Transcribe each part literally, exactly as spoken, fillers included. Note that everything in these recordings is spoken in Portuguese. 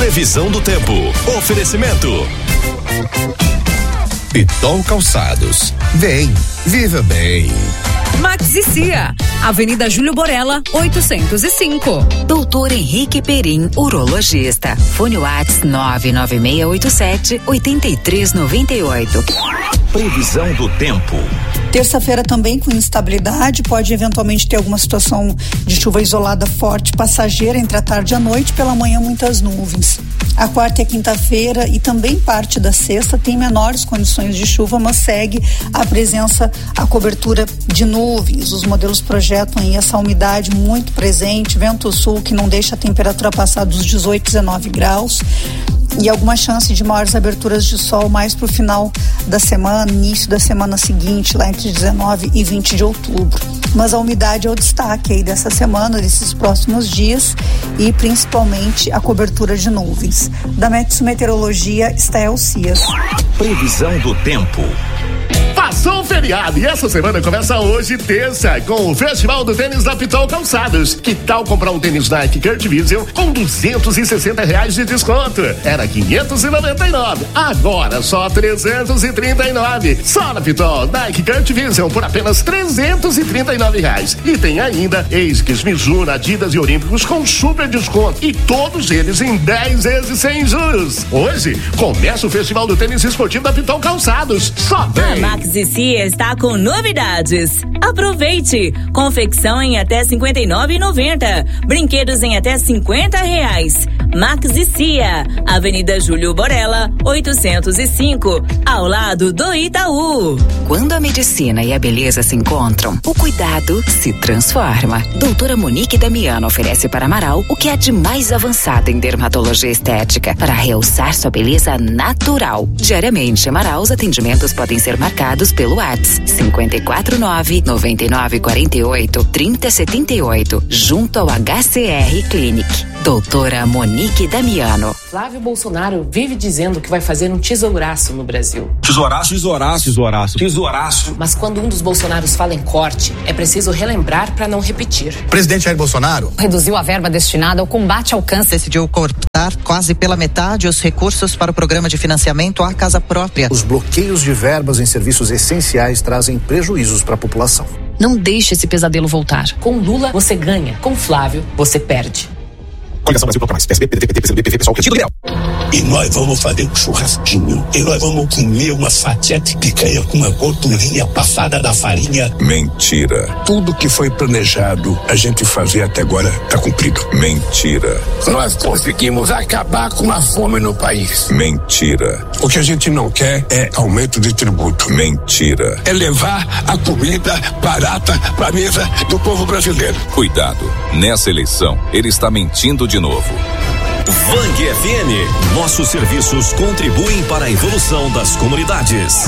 Previsão do tempo. Oferecimento Pitol Calçados. Vem, viva bem. Max e Cia, Avenida Júlio Borella, oitocentos e cinco. Doutor Henrique Perim, urologista. Fone Whats nove nove seis oito sete, oito três nove oito. Previsão do tempo. Terça-feira também com instabilidade, pode eventualmente ter alguma situação de chuva isolada forte, passageira entre a tarde e a noite, pela manhã muitas nuvens. A quarta e a quinta-feira e também parte da sexta tem menores condições de chuva, mas segue a presença, a cobertura de nuvens. Os modelos projetam aí essa umidade muito presente, vento sul que não deixa a temperatura passar dos dezoito, dezenove graus. E alguma chance de maiores aberturas de sol mais para o final da semana, início da semana seguinte, lá entre dezenove e vinte de outubro. Mas a umidade é o destaque aí dessa semana, desses próximos dias, e principalmente a cobertura de nuvens. Da Metsu Meteorologia, Estael Cias. Previsão do tempo. Passou o feriado e essa semana começa hoje, terça, com o Festival do Tênis da Pitol Calçados. Que tal comprar um tênis Nike Kurt Vision com duzentos e sessenta reais de desconto? Era quinhentos e noventa e nove, agora só trezentos e trinta e nove. Só na Pitol, Nike Kurt Vision por apenas trezentos e trinta e nove reais. E tem ainda ASICS, Mizuno, Adidas e Olímpicos com super desconto e todos eles em dez vezes sem juros. Hoje começa o Festival do Tênis Esportivo da Pitol Calçados. Só vem! A Max e Cia está com novidades. Aproveite! Confecção em até cinquenta e nove reais e noventa centavos. Brinquedos em até cinquenta reais. Max e Cia, Avenida Júlio Borella, oitocentos e cinco, ao lado do Itaú. Quando a medicina e a beleza se encontram, o cuidado se transforma. Doutora Monique Damiano oferece para Amaral o que há de mais avançado em dermatologia estética para realçar sua beleza natural. Diariamente, Amaral, os atendimentos podem ser marcados pelo WhatsApp cinco quatro nove, nove nove quatro oito, três zero sete oito, junto ao H C R Clinic. Doutora Monique Damiano. Flávio Bolsonaro vive dizendo que vai fazer um tesouraço no Brasil. Tesouraço, tesouraço, tesouraço, tesouraço. Mas quando um dos Bolsonaros fala em corte, é preciso relembrar para não repetir. Presidente Jair Bolsonaro reduziu a verba destinada ao combate ao câncer. Decidiu cortar quase pela metade os recursos para o programa de financiamento à casa própria. Os bloqueios de verbas em serviços essenciais trazem prejuízos para a população. Não deixe esse pesadelo voltar. Com Lula, você ganha. Com Flávio, você perde. Coligação Brasil Proclamais, P S B, P D T, P T, P C B, P V, Pessoal, Partido Liberal. E nós vamos fazer um churrasquinho. E nós vamos comer uma fatia de picanha com uma gordurinha passada da farinha. Mentira. Tudo que foi planejado a gente fazer até agora tá cumprido. Mentira. Nós conseguimos acabar com a fome no país. Mentira. O que a gente não quer é aumento de tributo. Mentira. É levar a comida barata pra mesa do povo brasileiro. Cuidado. Nessa eleição, ele está mentindo de novo. Vang F M. Nossos serviços contribuem para a evolução das comunidades.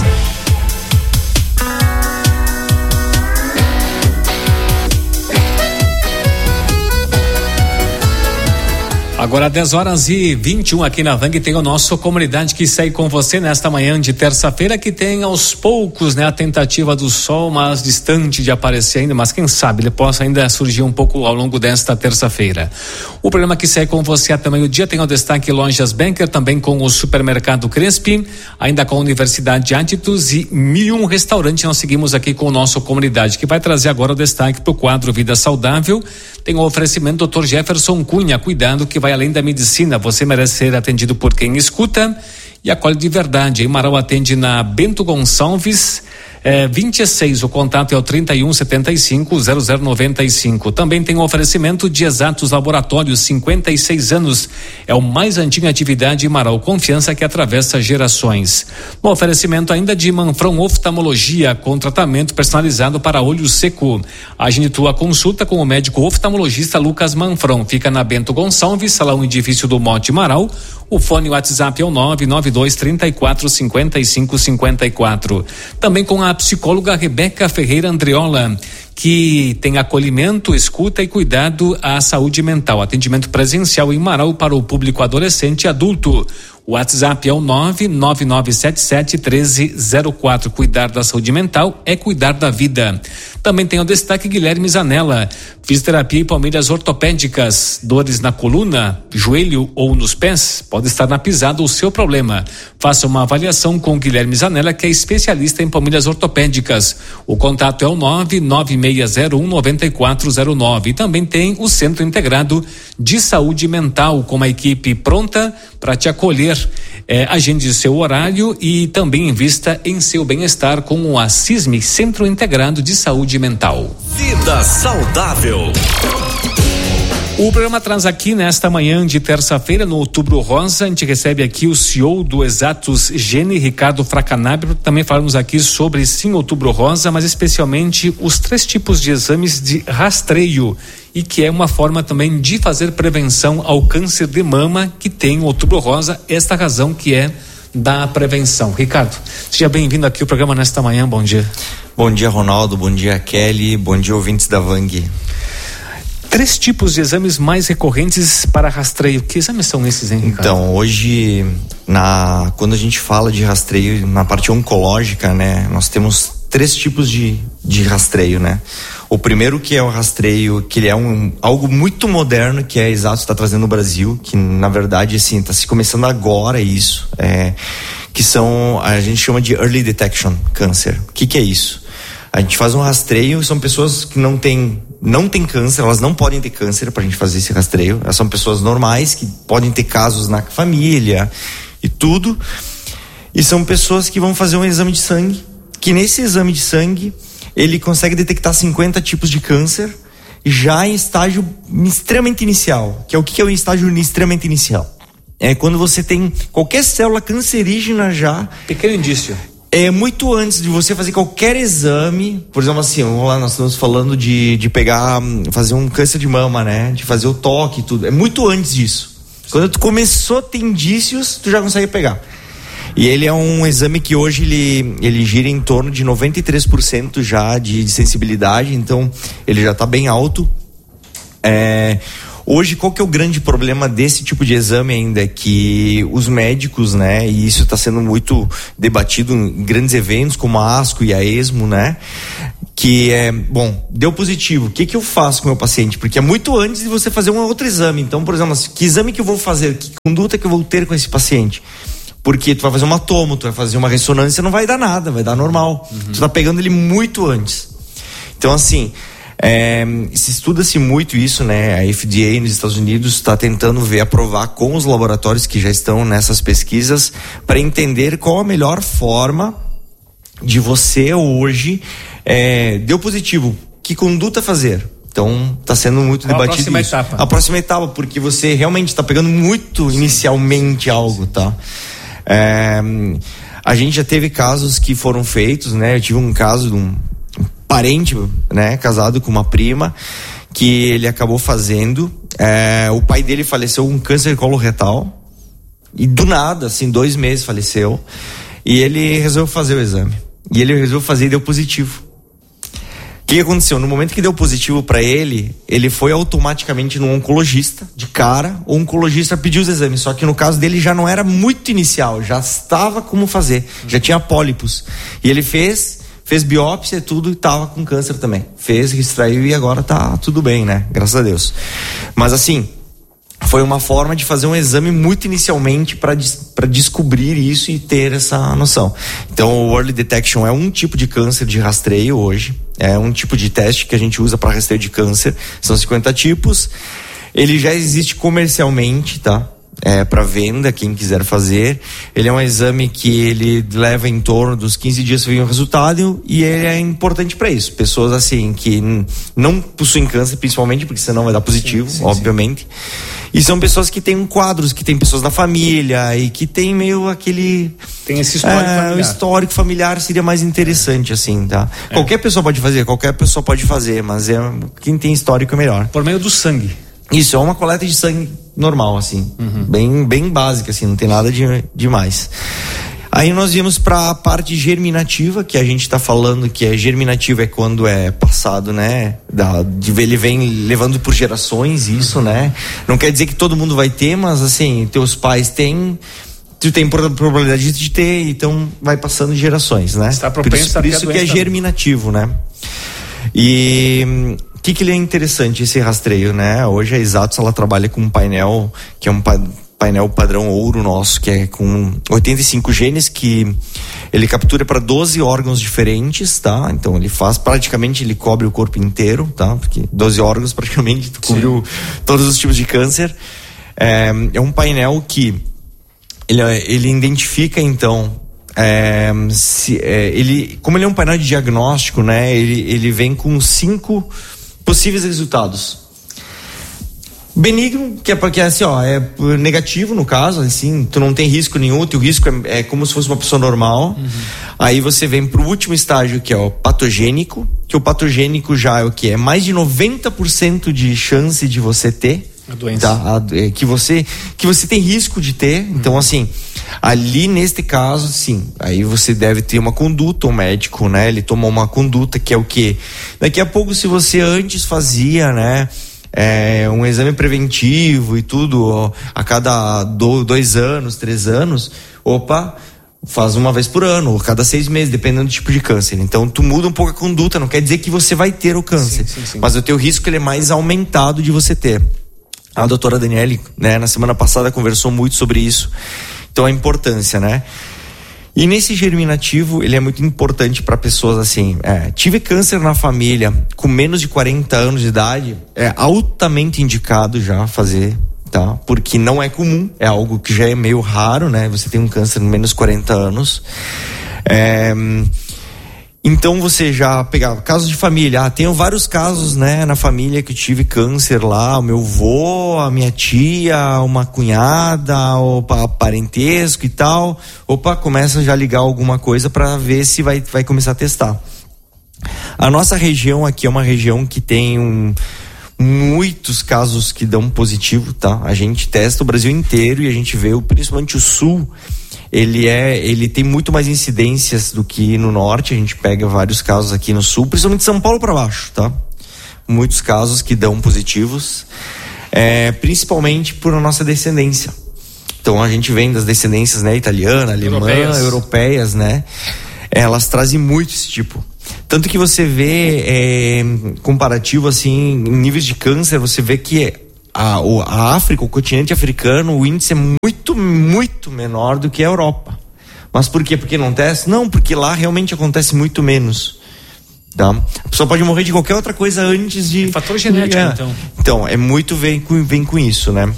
Agora dez horas e vinte e um aqui na Vang, tem o nosso Comunidade que segue com você nesta manhã de terça-feira, que tem aos poucos, né, a tentativa do sol, mas distante de aparecer ainda, mas quem sabe ele possa ainda surgir um pouco ao longo desta terça-feira. O programa que segue com você até meio dia tem o destaque Lojas Banker, também com o Supermercado Crespi, ainda com a Universidade Aditus e mil e um restaurante. Nós seguimos aqui com o nosso Comunidade, que vai trazer agora o destaque para o quadro Vida Saudável. Tem o oferecimento doutor Jefferson Cunha, cuidado que vai além da medicina, você merece ser atendido por quem escuta e acolhe de verdade. Amaral atende na Bento Gonçalves, é, vinte e seis, o contato é o trinta e um, setenta e cinco, zero zero noventa e cinco. Também tem o oferecimento de Exatos Laboratórios, cinquenta e seis anos, é o mais antigo em atividade Amaral, confiança que atravessa gerações. No oferecimento ainda de Manfrão Oftalmologia, com tratamento personalizado para olho seco. Agende tua consulta com o médico oftalmologista Lucas Manfrão, fica na Bento Gonçalves, salão edifício do Monte Amaral. O fone WhatsApp é o nove nove dois, trinta e quatro, cinquenta e cinco, cinquenta e quatro. Também com a psicóloga Rebeca Ferreira Andriola, que tem acolhimento, escuta e cuidado à saúde mental. Atendimento presencial em Marau para o público adolescente e adulto. O WhatsApp é o nove nove nove sete sete um três zero quatro. Cuidar da saúde mental é cuidar da vida. Também tem o destaque Guilherme Zanella. Fisioterapia e palmilhas ortopédicas. Dores na coluna, joelho ou nos pés? Pode estar na pisada o seu problema. Faça uma avaliação com o Guilherme Zanella, que é especialista em palmilhas ortopédicas. O contato é o nove nove seis zero um nove quatro zero nove. E também tem o Centro Integrado de Saúde Mental, com uma equipe pronta para te acolher. É, agende seu horário e também invista em seu bem-estar com o ACISME, Centro Integrado de Saúde Mental. Vida saudável. O programa traz aqui nesta manhã de terça-feira, no Outubro Rosa, a gente recebe aqui o C E O do Exatos Gene, Ricardo Fracanabre. Também falamos aqui sobre, sim, Outubro Rosa, mas especialmente os três tipos de exames de rastreio, e que é uma forma também de fazer prevenção ao câncer de mama, que tem o Outubro Rosa, esta razão que é da prevenção. Ricardo, seja bem-vindo aqui ao programa nesta manhã, bom dia. Bom dia, Ronaldo, bom dia, Kelly, bom dia, ouvintes da Vang. Três tipos de exames mais recorrentes para rastreio. Que exames são esses, hein, Ricardo? Então, hoje, na, quando a gente fala de rastreio na parte oncológica, né, nós temos três tipos de, de rastreio, né? O primeiro, que é o rastreio, que ele é um, algo muito moderno, que é Exatos está trazendo no Brasil, que na verdade, assim, está se começando agora isso, é, que são, a gente chama de Early Detection Câncer. O que que é isso? A gente faz um rastreio, são pessoas que não têm não tem câncer, elas não podem ter câncer pra gente fazer esse rastreio. Elas são pessoas normais que podem ter casos na família e tudo. E são pessoas que vão fazer um exame de sangue, que nesse exame de sangue ele consegue detectar cinquenta tipos de câncer já em estágio extremamente inicial. Que é o que é o estágio extremamente inicial? É quando você tem qualquer célula cancerígena já. Pequeno indício. É muito antes de você fazer qualquer exame. Por exemplo, assim, vamos lá, nós estamos falando de, de pegar, fazer um câncer de mama, né? De fazer o toque e tudo. É muito antes disso. Quando tu começou a ter indícios, tu já consegue pegar. E ele é um exame que hoje ele, ele gira em torno de noventa e três por cento já de, de sensibilidade, então ele já está bem alto. É... Hoje, qual que é o grande problema desse tipo de exame ainda? É que os médicos, né, e isso está sendo muito debatido em grandes eventos como a ASCO e a ESMO, né, que é, bom, deu positivo, o que que eu faço com o meu paciente? Porque é muito antes de você fazer um outro exame. Então, por exemplo, que exame que eu vou fazer? Que conduta que eu vou ter com esse paciente? Porque tu vai fazer uma tomo, tu vai fazer uma ressonância, não vai dar nada, vai dar normal. Uhum. Tu tá pegando ele muito antes. Então, assim... É, se estuda-se muito isso, né? A F D A nos Estados Unidos está tentando ver, aprovar com os laboratórios que já estão nessas pesquisas para entender qual a melhor forma de você hoje é, deu positivo, que conduta fazer. Então está sendo muito qual debatido a próxima isso. etapa? A próxima etapa, porque você realmente está pegando muito sim, inicialmente sim, algo, sim. tá? É, a gente já teve casos que foram feitos, né? Eu tive um caso de um parente, né, casado com uma prima, que ele acabou fazendo, é, o pai dele faleceu com câncer coloretal, e do nada, assim, dois meses faleceu, e ele resolveu fazer o exame, e ele resolveu fazer e deu positivo. O que aconteceu? No momento que deu positivo para ele, ele foi automaticamente no oncologista, de cara, o oncologista pediu os exames, só que no caso dele já não era muito inicial, já estava como fazer, já tinha pólipos, e ele fez... Fez biópsia e tudo e tava com câncer também. Fez, extraiu e agora tá tudo bem, né? Graças a Deus. Mas assim, foi uma forma de fazer um exame muito inicialmente para para descobrir isso e ter essa noção. Então o Early Detection é um tipo de câncer de rastreio hoje. É um tipo de teste que a gente usa para rastreio de câncer. São cinquenta tipos. Ele já existe comercialmente, tá? É, para venda, quem quiser fazer. Ele é um exame que ele leva em torno dos quinze dias para vir o resultado, e ele é importante para isso. Pessoas assim que n- não possuem câncer, principalmente, porque senão vai dar positivo, sim, sim, obviamente. Sim. E são pessoas que têm quadros, que têm pessoas na família e que tem meio aquele... Tem esse histórico é, familiar. O histórico familiar seria mais interessante, é. assim, tá? É. Qualquer pessoa pode fazer, qualquer pessoa pode fazer, mas é quem tem histórico é melhor. Por meio do sangue. Isso, é uma coleta de sangue normal, assim, uhum. bem, bem básica, assim, não tem nada de demais. Aí nós viemos para a parte germinativa, que a gente está falando que é germinativa é quando é passado, né? Da, de, ele vem levando por gerações isso, né? Não quer dizer que todo mundo vai ter, mas assim, teus pais têm, tu tem probabilidade de ter, então vai passando de gerações, né? Está propenso por isso, por isso que é germinativo, né? E o que que ele é interessante, esse rastreio, né? Hoje a Exatos, ela trabalha com um painel, que é um pa- painel padrão ouro nosso, que é com oitenta e cinco genes, que ele captura para doze órgãos diferentes, tá? Então ele faz, praticamente ele cobre o corpo inteiro, tá? Porque doze órgãos praticamente cobriu todos os tipos de câncer. É, é um painel que ele, ele identifica, então, é, se, é, ele, como ele é um painel de diagnóstico, né? Ele, ele vem com cinco possíveis resultados. Benigno, que é porque assim, ó, é negativo no caso, assim, tu não tem risco nenhum, teu risco é, é como se fosse uma pessoa normal. Uhum. Aí você vem pro último estágio, que é o patogênico, que o patogênico já é o que? É mais de noventa por cento de chance de você ter a doença. Tá? A, é, que, você, que você tem risco de ter. Uhum. Então, assim, ali neste caso, sim, aí você deve ter uma conduta, o médico, né? Ele toma uma conduta que é o quê? Daqui a pouco, se você antes fazia, né? É, um exame preventivo e tudo, ó, a cada do, dois anos, três anos, opa, faz uma vez por ano, ou cada seis meses, dependendo do tipo de câncer. Então tu muda um pouco a conduta, não quer dizer que você vai ter o câncer, sim, sim, sim. Mas o teu risco ele é mais aumentado de você ter. A doutora Daniele, né, na semana passada conversou muito sobre isso, então a importância, né? E nesse germinativo, ele é muito importante para pessoas assim, é, tive câncer na família com menos de quarenta anos de idade, é altamente indicado já fazer, tá? Porque não é comum, é algo que já é meio raro, né? Você tem um câncer com menos de quarenta anos. É, então você já pegava casos de família, ah, tenho vários casos, né, na família que tive câncer lá, o meu avô, a minha tia, uma cunhada, opa, parentesco e tal, opa, começa já a ligar alguma coisa para ver se vai, vai começar a testar. A nossa região aqui é uma região que tem um, muitos casos que dão positivo, tá? A gente testa o Brasil inteiro e a gente vê, principalmente o sul, ele é, ele tem muito mais incidências do que no norte. A gente pega vários casos aqui no sul, principalmente São Paulo para baixo, tá? Muitos casos que dão positivos, é, principalmente por a nossa descendência. Então a gente vem das descendências, né, italiana, alemã, europeias, europeias né? Elas trazem muito esse tipo. Tanto que você vê é, comparativo assim, em níveis de câncer, você vê que A, a África, o continente africano, o índice é muito, muito menor do que a Europa. Mas por quê? Porque não testa? Não, porque lá realmente acontece muito menos. Tá? A pessoa pode morrer de qualquer outra coisa antes de... É fator genético, é. então. Então, é muito vem com, vem com isso, né?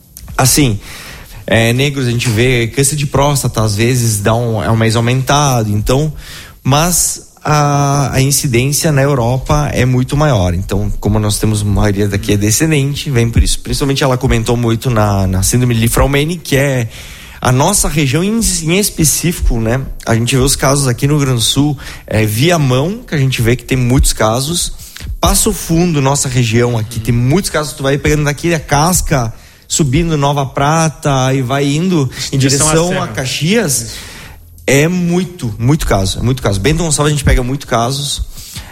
Assim, é, negros a gente vê câncer de próstata, às vezes dá um, é um mais aumentado, então... Mas... A, a incidência na Europa é muito maior. Então, como nós temos a maioria daqui é descendente, vem por isso. Principalmente ela comentou muito na, na síndrome de Li-Fraumeni, que é a nossa região em, em específico, né? A gente vê os casos aqui no Rio Grande do Sul, é, Viamão, que a gente vê que tem muitos casos. Passo Fundo, nossa região aqui, tem muitos casos. Tu vai pegando daqui a Casca, subindo Nova Prata e vai indo em direção a Caxias. É muito, muito caso, é muito caso. Bento Gonçalves a gente pega muito casos.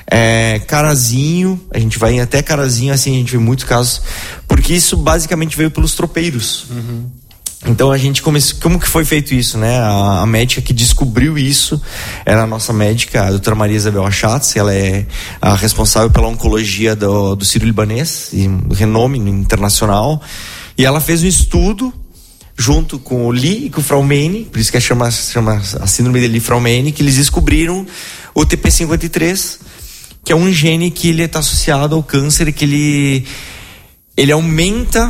É, Carazinho, a gente vai até Carazinho, assim, a gente vê muitos casos. Porque isso basicamente veio pelos tropeiros. Uhum. Então a gente começou, como que foi feito isso, né? A, a médica que descobriu isso era a nossa médica, a doutora Maria Isabel Achatz. Ela é a responsável pela oncologia do, do Sírio-Libanês, e renome internacional. E ela fez um estudo junto com o Li e com o Fraumeni, por isso que chama, chama a síndrome de Li-Fraumeni, que eles descobriram o T P cinquenta e três, que é um gene que ele está associado ao câncer, que ele, ele aumenta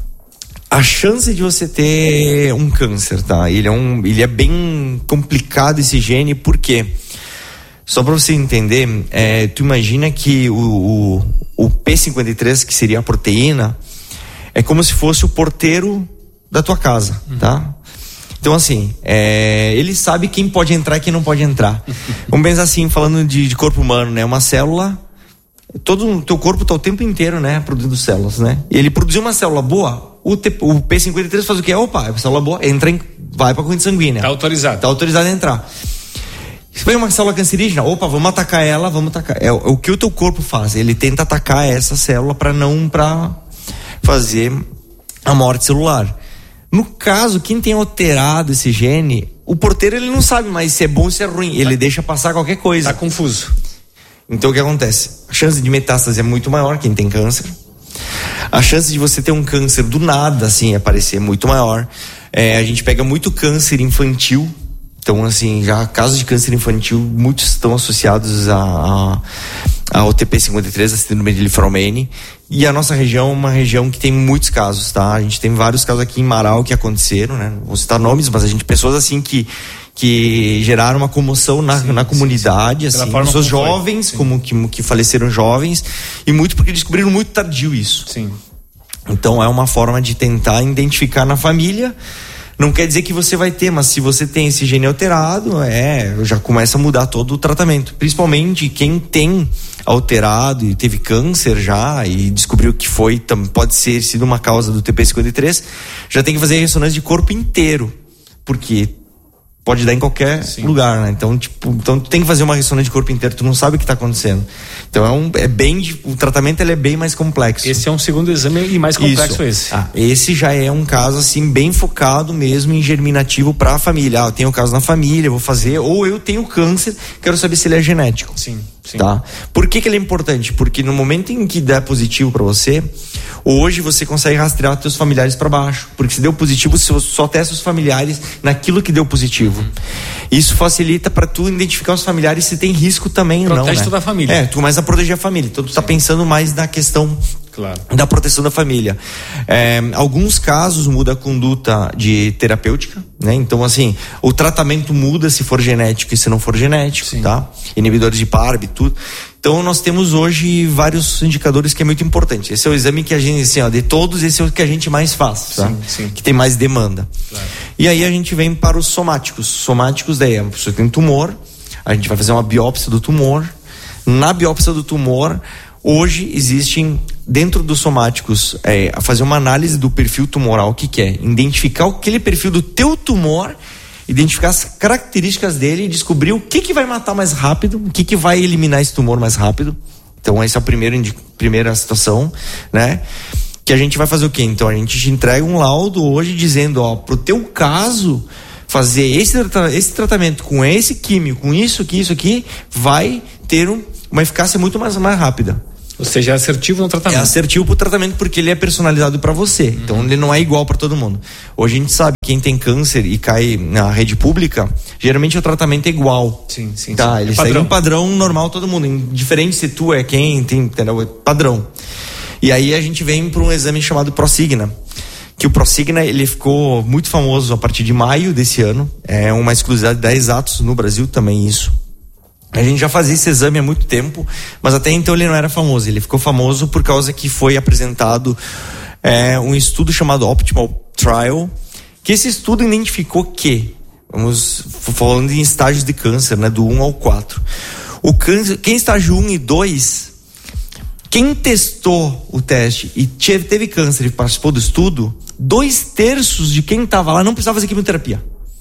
a chance de você ter um câncer, tá? Ele é, um, ele é bem complicado esse gene, por quê? Só para você entender, é, tu imagina que o, o, o P cinquenta e três, que seria a proteína, é como se fosse o porteiro da tua casa, uhum. Tá? Então assim, é, ele sabe quem pode entrar e quem não pode entrar. Vamos pensar assim, falando de, de corpo humano, né? Uma célula, todo o teu corpo está o tempo inteiro, né, produzindo células, né? E ele produziu uma célula boa, o, T, o P cinquenta e três faz o quê? Opa, é uma célula boa, entra em, vai para a corrente sanguínea. Tá autorizado. Tá autorizado a entrar. Se vem uma célula cancerígena, opa, vamos atacar ela, vamos atacar. É, é o que o teu corpo faz, ele tenta atacar essa célula para não, para fazer a morte celular. No caso, quem tem alterado esse gene, o porteiro ele não sabe mais se é bom ou se é ruim, ele deixa passar qualquer coisa. Tá confuso. Então o que acontece? A chance de metástase é muito maior quem tem câncer. A chance de você ter um câncer do nada, assim, aparecer é muito maior. É, a gente pega muito câncer infantil. Então, assim, já casos de câncer infantil, muitos estão associados a, a, a O T P cinquenta e três, a síndrome de Li-Fraumeni. E a nossa região é uma região que tem muitos casos, tá? A gente tem vários casos aqui em Marau que aconteceram, né? Não vou citar nomes, mas a gente, pessoas assim que, que geraram uma comoção na, sim, na comunidade, sim, sim. assim, pessoas jovens, como que, que faleceram jovens, e muito porque descobriram muito tardio isso. Sim. Então é uma forma de tentar identificar na família. Não quer dizer que você vai ter, mas se você tem esse gene alterado, é, já começa a mudar todo o tratamento. Principalmente quem tem alterado e teve câncer já e descobriu que foi, pode ser sido uma causa do T P cinquenta e três, já tem que fazer ressonância de corpo inteiro, porque pode dar em qualquer Sim. lugar, né? Então, tipo, então tu tem que fazer uma ressonância de corpo inteiro, tu não sabe o que está acontecendo. Então é, um, é bem, o tratamento ele é bem mais complexo. Esse é um segundo exame e mais complexo. Isso. esse. Ah, esse já é um caso assim bem focado mesmo em germinativo para a família. Ah, eu tenho um caso na família, vou fazer, ou eu tenho câncer, quero saber se ele é genético. Sim. Sim. Tá? Por que que ele é importante? Porque no momento em que der positivo para você, hoje você consegue rastrear os teus familiares para baixo, porque se deu positivo, você só testa os familiares naquilo que deu positivo. Uhum. Isso facilita para tu identificar os familiares se tem risco também ou não. Protege né? toda a família. É, tu começa a proteger a família. Então tu tá pensando mais na questão claro. da proteção da família. É, alguns casos muda a conduta de terapêutica, né? Então assim, o tratamento muda se for genético e se não for genético, Sim. tá? Inibidores de P A R B, tudo. Então nós temos hoje vários indicadores que é muito importante. Esse é o exame que a gente, assim, ó, de todos, esse é o que a gente mais faz, tá? Sim, sim. Que tem mais demanda. Claro. E aí a gente vem para os somáticos. Somáticos daí, a pessoa tem tumor, a gente vai fazer uma biópsia do tumor. Na biópsia do tumor, hoje existem, dentro dos somáticos, é, a fazer uma análise do perfil tumoral, o que que é? Identificar aquele perfil do teu tumor, identificar as características dele e descobrir o que que vai matar mais rápido, o que que vai eliminar esse tumor mais rápido. Então essa é a primeira, primeira situação, né? Que a gente vai fazer o quê? Então a gente te entrega um laudo hoje dizendo, ó, pro teu caso, fazer esse, esse tratamento com esse químico, com isso aqui, isso aqui, vai ter um, uma eficácia muito mais, mais rápida. Ou seja, é assertivo no tratamento. É assertivo pro tratamento porque ele é personalizado para você. Uhum. Então ele não é igual para todo mundo. Hoje a gente sabe que quem tem câncer e cai na rede pública, geralmente o tratamento é igual. Sim, sim. Tá, sim. ele é segue um padrão normal todo mundo, indiferente se tu é quem, tem, entendeu? É padrão. E aí a gente vem para um exame chamado Prosigna, que o Prosigna ele ficou muito famoso a partir de maio desse ano. É uma exclusividade da Exatos no Brasil também isso. A gente já fazia esse exame há muito tempo, mas até então ele não era famoso. Ele ficou famoso por causa que foi apresentado é, um estudo chamado Optimal Trial, que esse estudo identificou que, vamos falando em estágios de câncer, né, do um ao quatro. O câncer, quem estágio um e dois, quem testou o teste e teve câncer e participou do estudo, dois terços de quem estava lá não precisava fazer quimioterapia.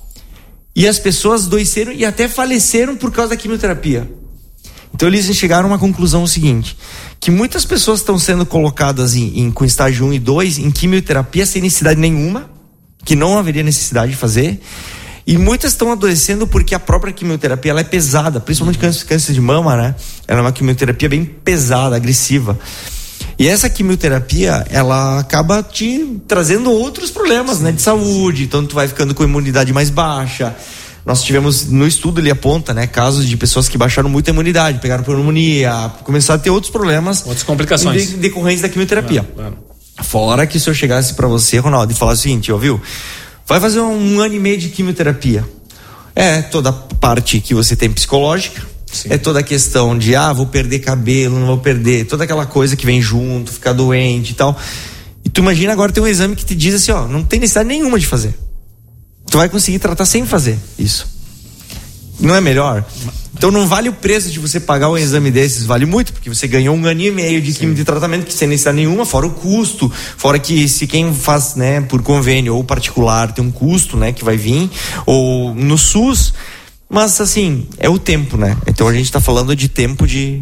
E as pessoas adoeceram e até faleceram por causa da quimioterapia. Então eles chegaram a uma conclusão seguinte, que muitas pessoas estão sendo colocadas em, em, com estágio um e dois em quimioterapia sem necessidade nenhuma, que não haveria necessidade de fazer, e muitas estão adoecendo porque a própria quimioterapia ela é pesada, principalmente câncer, câncer de mama, né? Ela é uma quimioterapia bem pesada, agressiva. E essa quimioterapia, ela acaba te trazendo outros problemas, né, de saúde. Então tu vai ficando com a imunidade mais baixa. Nós tivemos, no estudo ele aponta, né, casos de pessoas que baixaram muito a imunidade, pegaram pneumonia, começaram a ter outros problemas. Outras complicações. Em decorrência da quimioterapia. É, é. Fora que se eu chegasse pra você, Ronaldo, e falar o seguinte, ó, viu? Vai fazer um, um ano e meio de quimioterapia. É toda a parte que você tem psicológica. Sim. É toda a questão de, ah, vou perder cabelo, não vou perder, toda aquela coisa que vem junto, ficar doente e tal. E tu imagina agora ter um exame que te diz assim, ó, não tem necessidade nenhuma de fazer. Tu vai conseguir tratar sem fazer isso. Não é melhor? Então não vale o preço de você pagar um exame desses, vale muito, porque você ganhou um ano e meio de quimio de tratamento que sem necessidade nenhuma, fora o custo, fora que se quem faz, né, por convênio ou particular tem um custo, né, que vai vir, ou no SUS. Mas assim, é o tempo, né? Então a gente tá falando de tempo de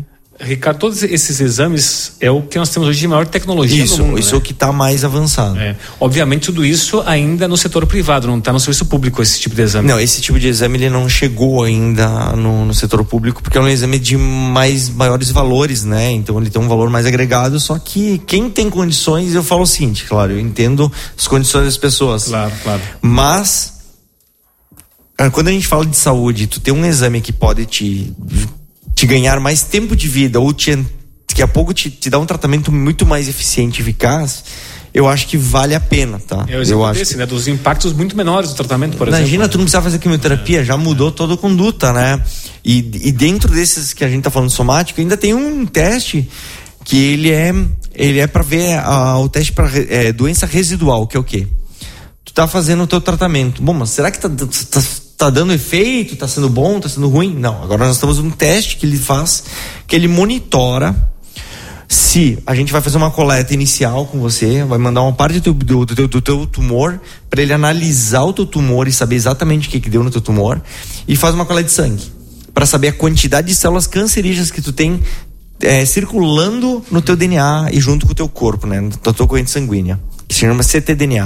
Ricardo, todos esses exames é o que nós temos hoje de maior tecnologia isso, no mundo. Isso, né? é o que está mais avançado. É. Obviamente tudo isso ainda no setor privado, não está no serviço público esse tipo de exame. Não, esse tipo de exame ele não chegou ainda no, no setor público, porque é um exame de mais maiores valores, né? Então ele tem um valor mais agregado, só que quem tem condições, eu falo o seguinte, claro, eu entendo as condições das pessoas. Claro, claro. Mas quando a gente fala de saúde, tu tem um exame que pode te te ganhar mais tempo de vida ou te, daqui a pouco te, te dar um tratamento muito mais eficiente e eficaz, eu acho que vale a pena, tá? É o eu acho desse, né? Dos impactos muito menores do tratamento, por Imagina, exemplo. Imagina, tu não precisa fazer quimioterapia, é. já mudou toda a conduta, né? E, e dentro desses que a gente tá falando somático, ainda tem um teste que ele é ele é para ver a, o teste para é, doença residual, que é o quê? Tu tá fazendo o teu tratamento. Bom, mas será que tá, tá tá dando efeito, tá sendo bom, tá sendo ruim? Não, agora nós estamos num teste que ele faz, que ele monitora se a gente vai fazer uma coleta inicial com você, vai mandar uma parte do teu, do, do, do teu tumor para ele analisar o teu tumor e saber exatamente o que que deu no teu tumor, e faz uma coleta de sangue para saber a quantidade de células cancerígenas que tu tem é, circulando no teu D N A e junto com o teu corpo, né, na tua corrente sanguínea, que se chama ctDNA.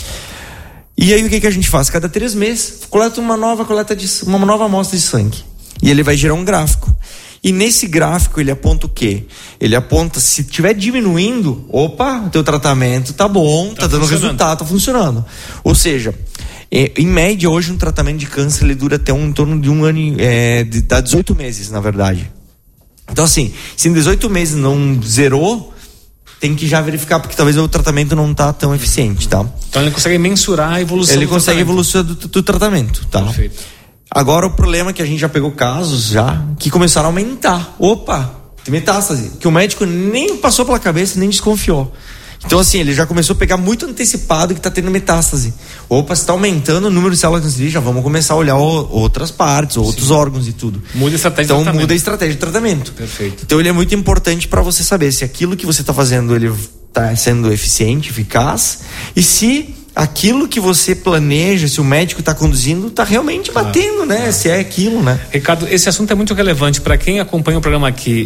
E aí o que que a gente faz? Cada três meses, coleta uma nova coleta de uma nova amostra de sangue. E ele vai gerar um gráfico. E nesse gráfico ele aponta o quê? Ele aponta, se estiver diminuindo, opa, o teu tratamento tá bom, tá, tá dando resultado, tá funcionando. Ou seja, é, em média hoje um tratamento de câncer ele dura até um, em torno de um ano, é, de, dá dezoito meses, na verdade. Então assim, se em dezoito meses não zerou, tem que já verificar, porque talvez o tratamento não tá tão eficiente, tá? Então ele consegue mensurar a evolução ele do consegue tratamento. evolução do, do tratamento, tá? Perfeito. Agora o problema é que a gente já pegou casos já que começaram a aumentar. Opa, tem metástase, que o médico nem passou pela cabeça, nem desconfiou. Então assim, ele já começou a pegar muito antecipado que tá tendo metástase. Opa, se tá aumentando o número de células cancerígenas, já vamos começar a olhar o, outras partes, outros Sim. órgãos e tudo. Muda a estratégia então, de tratamento. muda a estratégia de tratamento. Perfeito. Então ele é muito importante para você saber se aquilo que você tá fazendo, ele tá sendo eficiente, eficaz, e se aquilo que você planeja, se o médico está conduzindo, está realmente batendo, ah, né? Ah. Se é aquilo, né? Ricardo, esse assunto é muito relevante para quem acompanha o programa aqui,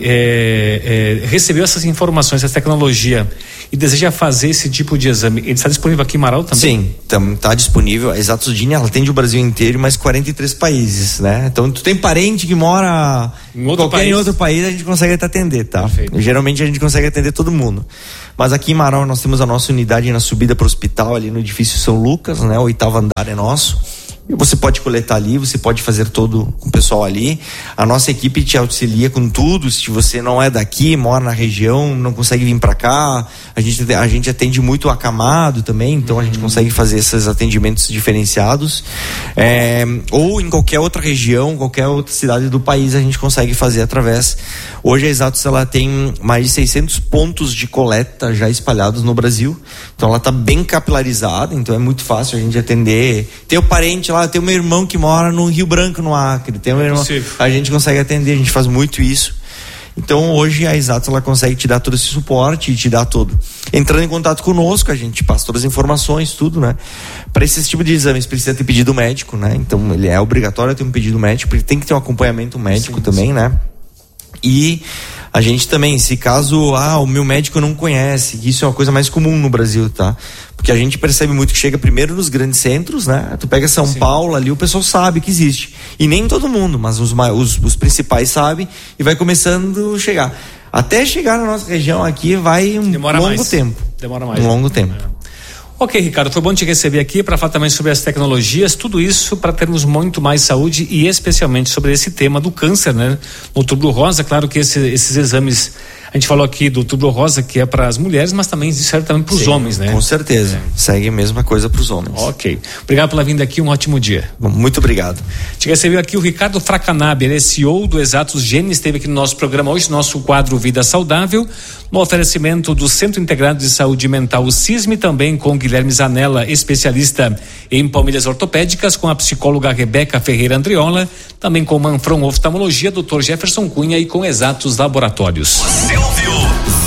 é, é, recebeu essas informações, essa tecnologia e deseja fazer esse tipo de exame. Ele está disponível aqui em Marau também? Sim, está disponível. A Exatosdine, ela atende o Brasil inteiro, mais quarenta e três países, né? Então, tu tem parente que mora em outro qualquer país. Em outro país, a gente consegue te atender, tá? Perfeito. Geralmente a gente consegue atender todo mundo. Mas aqui em Marau nós temos a nossa unidade na subida para o hospital, ali no edifício São Lucas, né? O oitavo andar é nosso. E você pode coletar ali, você pode fazer todo com o pessoal ali. A nossa equipe te auxilia com tudo. Se você não é daqui, mora na região, não consegue vir para cá, a gente, a gente atende muito acamado também, então a gente consegue fazer esses atendimentos diferenciados. É, ou em qualquer outra região, qualquer outra cidade do país, a gente consegue fazer através. Hoje a Exatos, ela tem mais de seiscentos pontos de coleta já espalhados no Brasil. Então ela está bem capilarizada, então é muito fácil a gente atender. Tem o parente lá, tem o meu irmão que mora no Rio Branco, no Acre, tem o meu irmão, a gente consegue atender, a gente faz muito isso. Então hoje a Exatos, ela consegue te dar todo esse suporte e te dar todo. Entrando em contato conosco, a gente passa todas as informações, tudo, né? Para esse tipo de exames precisa ter pedido médico, né? Então ele é obrigatório ter um pedido médico, porque tem que ter um acompanhamento médico sim, também, sim. né? E a gente também, se caso, ah, o meu médico não conhece, isso é uma coisa mais comum no Brasil, tá? Porque a gente percebe muito que chega primeiro nos grandes centros, né? Tu pega São Sim. Paulo ali, o pessoal sabe que existe. E nem todo mundo, mas os, os, os principais sabem e vai começando a chegar. Até chegar na nossa região aqui vai um Demora longo mais. tempo. Demora mais. Um longo tempo. É. Ok, Ricardo, foi bom te receber aqui para falar também sobre as tecnologias, tudo isso para termos muito mais saúde e especialmente sobre esse tema do câncer, né? No Outubro Rosa, claro que esse, esses exames, a gente falou aqui do Outubro Rosa, que é para as mulheres, mas também serve também para os homens, né? Com certeza, é. Segue a mesma coisa para os homens. Ok, obrigado pela vinda aqui, um ótimo dia. Muito obrigado. Te recebeu aqui o Ricardo Fracanabi, ele é C E O do Exatos Gene, esteve aqui no nosso programa hoje, nosso quadro Vida Saudável, no oferecimento do Centro Integrado de Saúde Mental, o CISM, também com Guilherme Zanella, especialista em palmilhas ortopédicas, com a psicóloga Rebeca Ferreira Andriola, também com Manfron Oftalmologia, doutor Jefferson Cunha e com Exatos Laboratórios. Você ouviu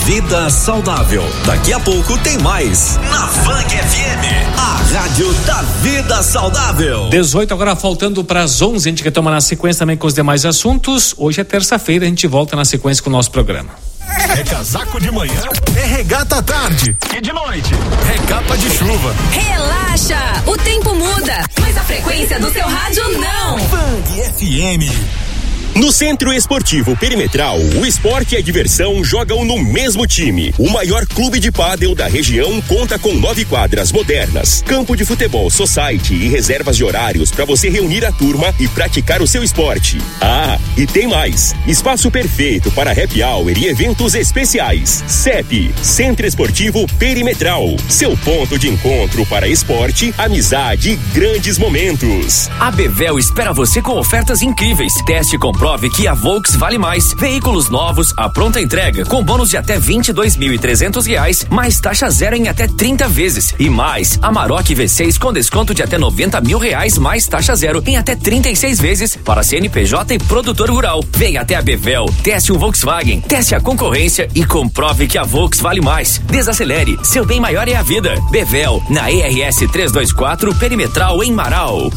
Vida Saudável. Daqui a pouco tem mais na Funk F M, a rádio da Vida Saudável. dezoito agora faltando para as onze, a gente quer tomar na sequência também com os demais assuntos. Hoje é terça-feira, a gente volta na sequência com o nosso programa. É casaco de manhã, é regata à tarde e de noite, é capa de chuva. Relaxa, o tempo muda, mas a frequência do seu rádio não. Funk F M. No Centro Esportivo Perimetral, o esporte e a diversão jogam no mesmo time. O maior clube de pádel da região conta com nove quadras modernas, campo de futebol society e reservas de horários para você reunir a turma e praticar o seu esporte. Ah, e tem mais! Espaço perfeito para happy hour e eventos especiais. C E P, Centro Esportivo Perimetral. Seu ponto de encontro para esporte, amizade e grandes momentos. A Bevel espera você com ofertas incríveis. Teste com Prove que a Volks vale mais. Veículos novos à pronta entrega com bônus de até vinte e dois mil e trezentos reais, mais taxa zero em até trinta vezes. E mais, Amarok V seis com desconto de até noventa mil reais, mais taxa zero em até trinta e seis vezes para C N P J e produtor rural. Venha até a Bevel, teste um Volkswagen, teste a concorrência e comprove que a Volks vale mais. Desacelere, seu bem maior é a vida. Bevel, na E R S trezentos e vinte e quatro Perimetral em Marau.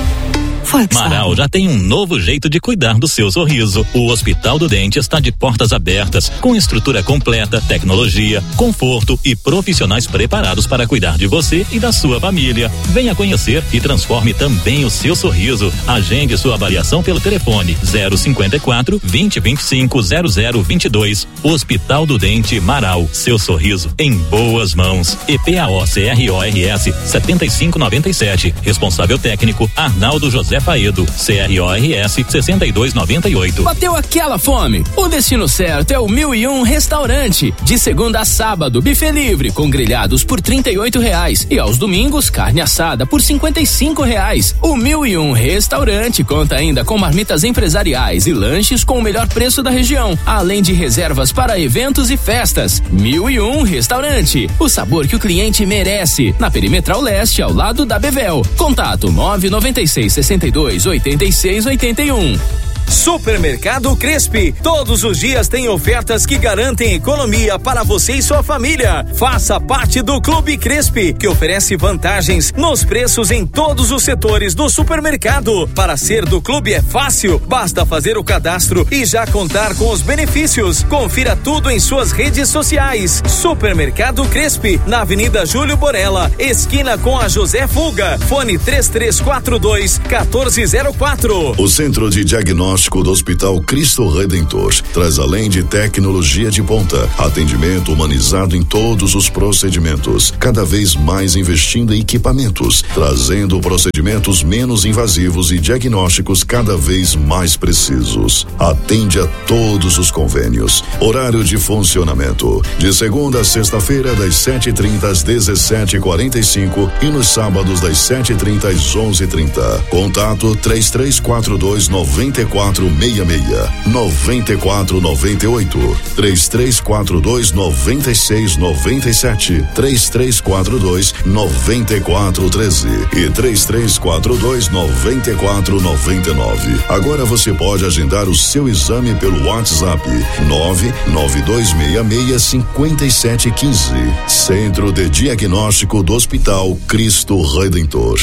Marau já tem um novo jeito de cuidar do seu sorriso. O Hospital do Dente está de portas abertas, com estrutura completa, tecnologia, conforto e profissionais preparados para cuidar de você e da sua família. Venha conhecer e transforme também o seu sorriso. Agende sua avaliação pelo telefone zero cinquenta e quatro, vinte, vinte e cinco, zero zero vinte e dois. Hospital do Dente Marau. Seu sorriso em boas mãos. E P A O C R O R S setenta e cinco noventa e sete. Responsável técnico Arnaldo José Faedo, C R O R S sessenta e dois noventa e oito. Bateu aquela fome? O destino certo é o Mil e Um Restaurante. De segunda a sábado, buffet livre com grelhados por trinta e oito reais e aos domingos carne assada por cinquenta e cinco reais. O Mil e Um Restaurante conta ainda com marmitas empresariais e lanches com o melhor preço da região, além de reservas para eventos e festas. Mil e Um Restaurante, o sabor que o cliente merece. Na Perimetral Leste, ao lado da Bevel. Contato nove nove seis, sessenta e dois, oitenta e seis, oitenta e um. Supermercado Crespi, todos os dias tem ofertas que garantem economia para você e sua família. Faça parte do Clube Crespi, que oferece vantagens nos preços em todos os setores do supermercado. Para ser do clube é fácil, basta fazer o cadastro e já contar com os benefícios. Confira tudo em suas redes sociais. Supermercado Crespi, na Avenida Júlio Borella, esquina com a José Fuga. Fone três três quatro dois, um quatro zero quatro. O Centro de Diagnóstico do Hospital Cristo Redentor traz, além de tecnologia de ponta, atendimento humanizado em todos os procedimentos, cada vez mais investindo em equipamentos, trazendo procedimentos menos invasivos e diagnósticos cada vez mais precisos. Atende a todos os convênios. Horário de funcionamento: de segunda a sexta-feira, das sete e trinta às dezessete e quarenta e cinco e nos sábados das sete e trinta às onze e trinta. Contato três três quatro dois, nove quatro seis seis, nove quatro nove oito, três três quatro dois, nove seis nove sete, três três quatro dois, nove quatro um três e três três quatro dois, nove quatro nove nove. Agora você pode agendar o seu exame pelo WhatsApp nove nove dois seis seis, cinco sete um cinco. Centro de Diagnóstico do Hospital Cristo Redentor.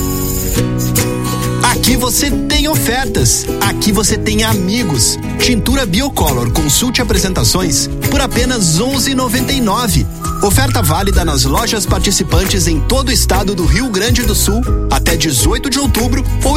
Aqui você tem ofertas, aqui você tem amigos. Tintura Biocolor, consulte apresentações por apenas onze reais e noventa e nove centavos. Oferta válida nas lojas participantes em todo o estado do Rio Grande do Sul até dezoito de outubro ou